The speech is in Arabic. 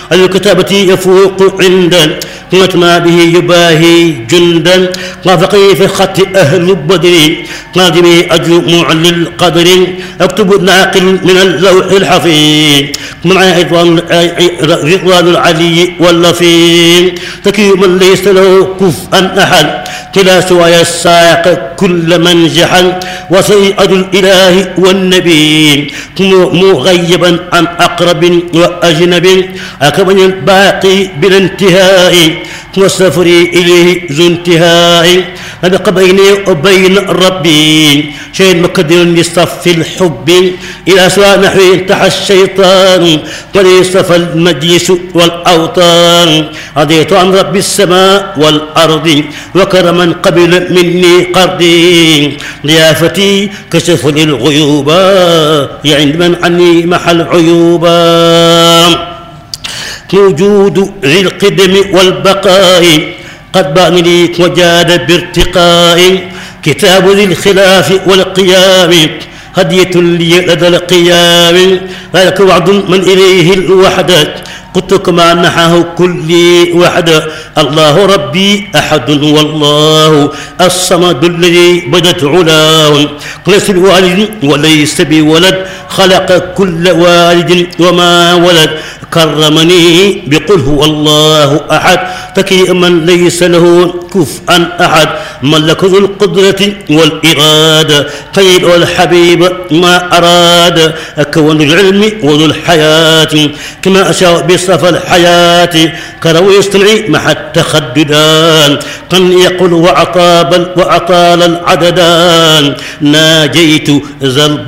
الكتابة يفوق عندا ما به يباهي جندا وافقي في خط أهل بدر قادمي أجل معلي القدر أكتب ناقل من اللوح الحفيظ مع رضوان العلي واللفيظ تكي من ليس له كفءا أحد كلا سواي الساق كل من جحل وسيئة الإله والنبي مغيبا عن أقرب وأجنب أكمل الباقي بالانتهاء والسفر إليه ذو انتهاء هذا بيني وبين ربي شيء مقدر لصف الحب إلى سواء نحو انتحى الشيطان وليصف المجلس والأوطان رضيت عن رب السماء والأرض وكرما قبل مني قرضي ضيافتي كشف للغيوب عند من عني محل عيوبا موجود ذي القدم والبقاء قد بان لي وجاد بارتقاء كتاب ذي الخلاف والقيام هدية لي لدى القيام ذلك وعد من إليه الوحدة قلت كما نحاه كل وحدة الله ربي أحد والله الصمد الذي بدت علاه ليس بوالد وليس بولد خلق كل والد وما ولد كرمني بقل هو الله أحد تكي من ليس له كفءا أحد ملك ذو القدرة والإرادة طيب والحبيب ما أراد كون العلم وذو الحياة كما أشاء بصف الحياة كرو يستمعي مع التخددان قن يقول وأطال العددان ناجيت ذا